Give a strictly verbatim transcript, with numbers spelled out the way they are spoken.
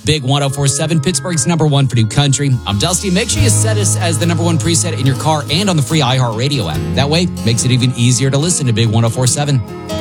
Big ten forty-seven, Pittsburgh's number one for new country. I'm Dusty. Make sure you set us as the number one preset in your car and on the free iHeartRadio app. That way, makes it even easier to listen to Big ten forty-seven.